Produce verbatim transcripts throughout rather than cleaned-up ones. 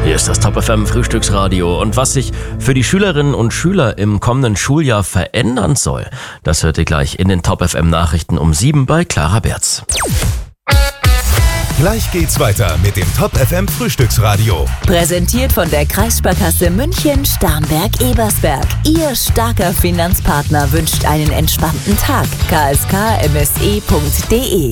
Hier ist das Top F M Frühstücksradio. Und was sich für die Schülerinnen und Schüler im kommenden Schuljahr verändern soll, das hört ihr gleich in den Top F M Nachrichten um sieben bei Clara Berz. Gleich geht's weiter mit dem Top F M Frühstücksradio. Präsentiert von der Kreissparkasse München Starnberg-Ebersberg. Ihr starker Finanzpartner wünscht einen entspannten Tag. k s k m s e punkt d e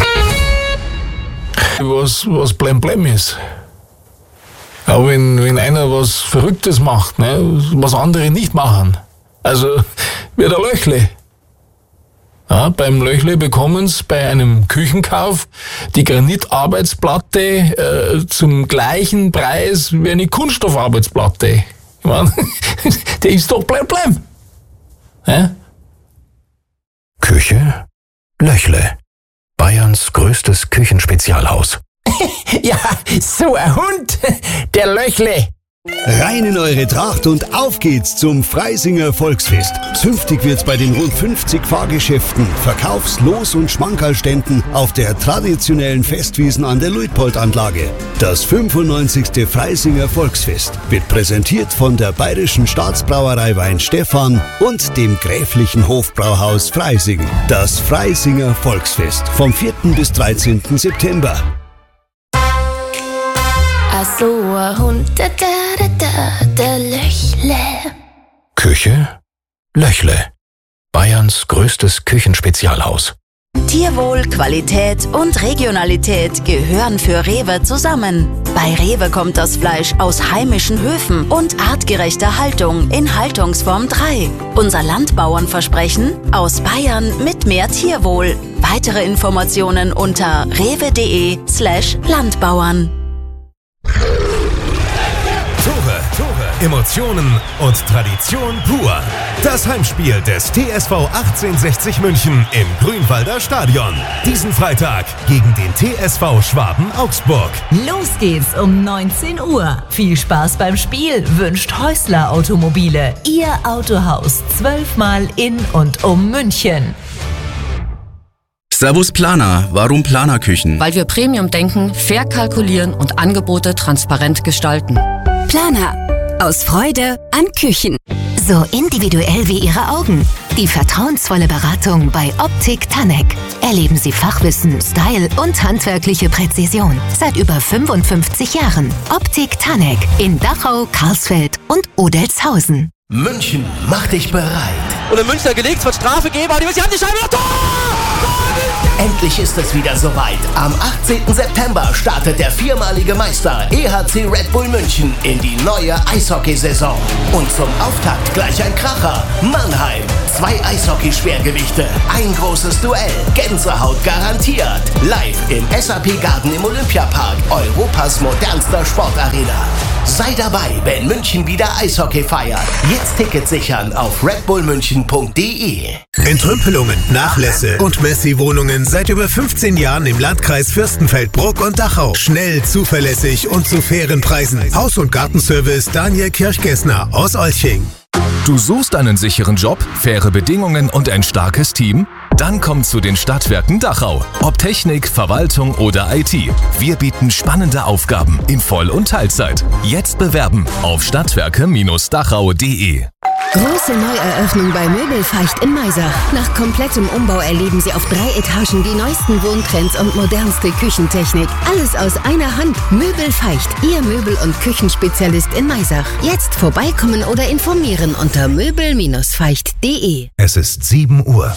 Was, was blem blem ist. Aber wenn, wenn einer was Verrücktes macht, ne, was andere nicht machen, also wie der Löchle. Ja, beim Löchle bekommen sie bei einem Küchenkauf die Granitarbeitsplatte äh, zum gleichen Preis wie eine Kunststoffarbeitsplatte. Ich mein, der ist doch blem blem. Ja? Küche Löchle. Bayerns größtes Küchenspezialhaus. Ja, so ein Hund, der Löchle. Rein in eure Tracht und auf geht's zum Freisinger Volksfest. Zünftig wird's bei den rund fünfzig Fahrgeschäften, Verkaufs-, Los- und Schmankerlständen auf der traditionellen Festwiesen an der Luitpold-Anlage. Das fünfundneunzigste Freisinger Volksfest wird präsentiert von der Bayerischen Staatsbrauerei Weinstefan und dem Gräflichen Hofbrauhaus Freising. Das Freisinger Volksfest vom vierten bis dreizehnten September. So ein Hund, der, der, der, der Löchle. Küche Löchle. Bayerns größtes Küchenspezialhaus. Tierwohl, Qualität und Regionalität gehören für Rewe zusammen. Bei Rewe kommt das Fleisch aus heimischen Höfen und artgerechter Haltung in Haltungsform drei. Unser Landbauernversprechen: aus Bayern mit mehr Tierwohl. Weitere Informationen unter rewe.de slash Landbauern. Tore, Tore, Emotionen und Tradition pur. Das Heimspiel des T S V achtzehnhundertsechzig München im Grünwalder Stadion. Diesen Freitag gegen den T S V Schwaben Augsburg. Los geht's um neunzehn Uhr. Viel Spaß beim Spiel wünscht Häusler Automobile. Ihr Autohaus zwölfmal in und um München. Servus Planer. Warum Planerküchen? Weil wir Premium denken, fair kalkulieren und Angebote transparent gestalten. Planer. Aus Freude an Küchen. So individuell wie Ihre Augen. Die vertrauensvolle Beratung bei Optik Tanek. Erleben Sie Fachwissen, Style und handwerkliche Präzision. Seit über fünfundfünfzig Jahren. Optik Tanek in Dachau, Karlsfeld und Odelshausen. München, mach dich bereit. Und in München gelegt, es wird Strafe geben, aber die haben die Scheibe noch Tor! Endlich ist es wieder soweit. Am achtzehnten September startet der viermalige Meister E H C Red Bull München in die neue Eishockeysaison. Und zum Auftakt gleich ein Kracher. Mannheim. Zwei Eishockey-Schwergewichte. Ein großes Duell. Gänsehaut garantiert. Live im S A P Garden im Olympiapark. Europas modernster Sportarena. Sei dabei, wenn München wieder Eishockey feiert. Jetzt Tickets sichern auf redbullmünchen punkt d e. Entrümpelungen, Nachlässe und Messi-Wohnungen seit über fünfzehn Jahren im Landkreis Fürstenfeldbruck und Dachau. Schnell, zuverlässig und zu fairen Preisen. Haus- und Gartenservice Daniel Kirchgessner aus Olching. Du suchst einen sicheren Job, faire Bedingungen und ein starkes Team? Dann komm zu den Stadtwerken Dachau. Ob Technik, Verwaltung oder I T. Wir bieten spannende Aufgaben in Voll- und Teilzeit. Jetzt bewerben auf stadtwerke Dachau punkt d e. Große Neueröffnung bei Möbelfeicht in Maisach. Nach komplettem Umbau erleben Sie auf drei Etagen die neuesten Wohntrends und modernste Küchentechnik. Alles aus einer Hand. Möbelfeicht, Ihr Möbel- und Küchenspezialist in Maisach. Jetzt vorbeikommen oder informieren unter möbel feicht punkt d e. Es ist sieben Uhr.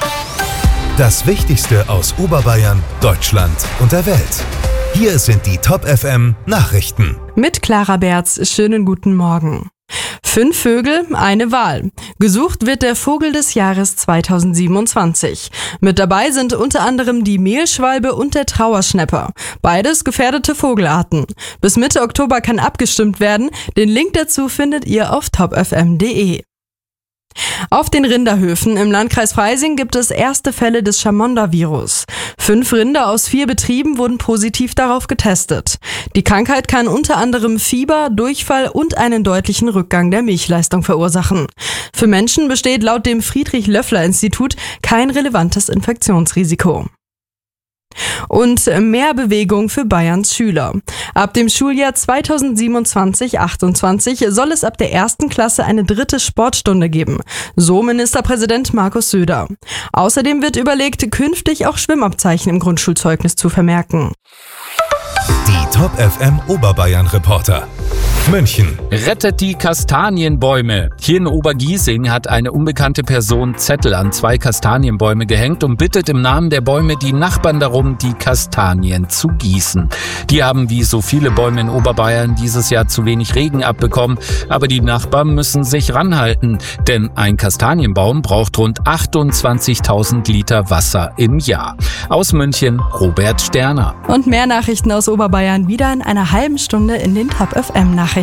Das Wichtigste aus Oberbayern, Deutschland und der Welt. Hier sind die Top F M Nachrichten. Mit Clara Berz, schönen guten Morgen. Fünf Vögel, eine Wahl. Gesucht wird der Vogel des Jahres zweitausendsiebenundzwanzig. Mit dabei sind unter anderem die Mehlschwalbe und der Trauerschnäpper. Beides gefährdete Vogelarten. Bis Mitte Oktober kann abgestimmt werden. Den Link dazu findet ihr auf top f m punkt d e. Auf den Rinderhöfen im Landkreis Freising gibt es erste Fälle des Chamonda-Virus. Fünf Rinder aus vier Betrieben wurden positiv darauf getestet. Die Krankheit kann unter anderem Fieber, Durchfall und einen deutlichen Rückgang der Milchleistung verursachen. Für Menschen besteht laut dem Friedrich-Löffler-Institut kein relevantes Infektionsrisiko. Und mehr Bewegung für Bayerns Schüler. Ab dem Schuljahr zweitausendsiebenundzwanzig achtundzwanzig soll es ab der ersten Klasse eine dritte Sportstunde geben. So Ministerpräsident Markus Söder. Außerdem wird überlegt, künftig auch Schwimmabzeichen im Grundschulzeugnis zu vermerken. Die Top F M Oberbayern-Reporter. München. Rettet die Kastanienbäume. Hier in Obergiesing hat eine unbekannte Person Zettel an zwei Kastanienbäume gehängt und bittet im Namen der Bäume die Nachbarn darum, die Kastanien zu gießen. Die haben wie so viele Bäume in Oberbayern dieses Jahr zu wenig Regen abbekommen, aber die Nachbarn müssen sich ranhalten, denn ein Kastanienbaum braucht rund achtundzwanzigtausend Liter Wasser im Jahr. Aus München, Robert Sterner. Und mehr Nachrichten aus Oberbayern wieder in einer halben Stunde in den Top F M Nachrichten.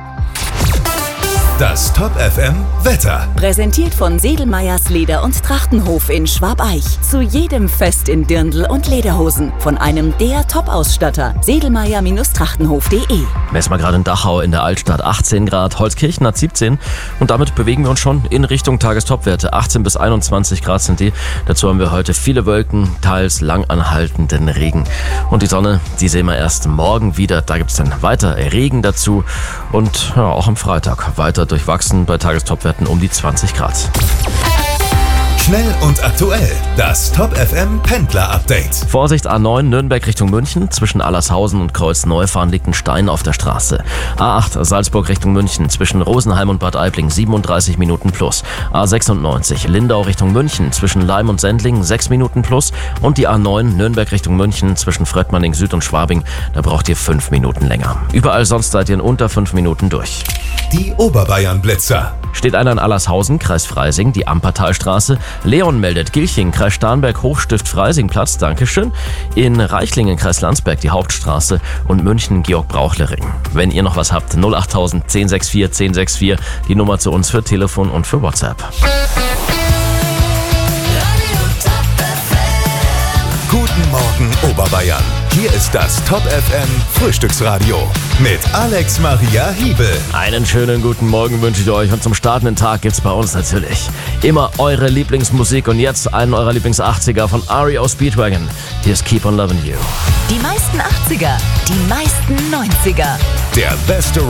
Das Top F M Wetter. Präsentiert von Sedelmeyers Leder- und Trachtenhof in Schwabeich. Zu jedem Fest in Dirndl und Lederhosen. Von einem der Top-Ausstatter. Sedelmeyer Trachtenhof punkt de. Messen wir gerade in Dachau in der Altstadt achtzehn Grad, Holzkirchen hat siebzehn und damit bewegen wir uns schon in Richtung Tagestopwerte. achtzehn bis einundzwanzig Grad sind die. Dazu haben wir heute viele Wolken, teils lang anhaltenden Regen. Und die Sonne, die sehen wir erst morgen wieder. Da gibt es dann weiter Regen dazu und ja, auch am Freitag weiter durchwachsen bei Tagestopwerten um die zwanzig Grad. Schnell und aktuell. Das Top F M Pendler Update. Vorsicht A neun Nürnberg Richtung München. Zwischen Allershausen und Kreuzneufahren liegt ein Stein auf der Straße. A acht Salzburg Richtung München. Zwischen Rosenheim und Bad Aibling siebenunddreißig Minuten plus. A sechsundneunzig Lindau Richtung München. Zwischen Leim und Sendling sechs Minuten plus. Und die A neun Nürnberg Richtung München. Zwischen Fröttmanning Süd und Schwabing. Da braucht ihr fünf Minuten länger. Überall sonst seid ihr in unter fünf Minuten durch. Die Oberbayern-Blitzer. Steht einer in Allershausen, Kreis Freising, die Ampertalstraße. Leon meldet Gilching, Kreis Starnberg, Hochstift, Freisingplatz, Dankeschön. In Reichlingen, Kreis Landsberg, die Hauptstraße. Und München, Georg-Brauchle-Ring. Wenn ihr noch was habt, null achttausend zehn sechs vier zehn sechs vier, die Nummer zu uns für Telefon und für WhatsApp. Guten Morgen Oberbayern. Hier ist das Top F M Frühstücksradio mit Alex Maria Hiebel. Einen schönen guten Morgen wünsche ich euch und zum startenden Tag gibt's bei uns natürlich immer eure Lieblingsmusik und jetzt einen eurer Lieblings-achtziger von R E O Speedwagon. Hier ist Keep on Loving You. Die meisten achtziger, die meisten neunziger. Der beste